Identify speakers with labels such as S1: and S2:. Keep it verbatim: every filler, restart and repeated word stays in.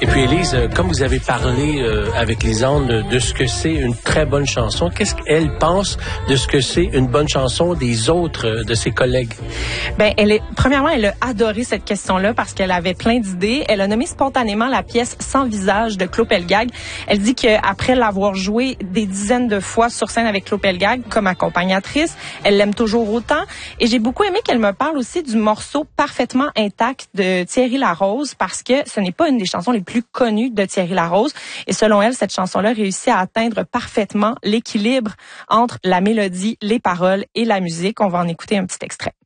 S1: Et puis, Élise, comme vous avez parlé euh, avec Lisanne de, de ce que c'est une très bonne chanson, qu'est-ce qu'elle pense de ce que c'est une bonne chanson des autres, euh, de ses collègues?
S2: Ben, elle est, premièrement, elle a adoré cette question-là parce qu'elle avait plein d'idées. Elle a nommé spontanément la pièce Sans visage de Claude Pelgag. Elle dit qu'après l'avoir jouée des dizaines de fois sur scène avec Claude Pelgag comme accompagnatrice, elle l'aime toujours autant. Et j'ai beaucoup aimé qu'elle me parle aussi du morceau Parfaitement intact de Thierry Larose parce que ce n'est pas une des chansons les plus connues de Thierry Larose. Et selon elle, cette chanson-là réussit à atteindre parfaitement l'équilibre entre la mélodie, les paroles et la musique. On va en écouter un petit extrait.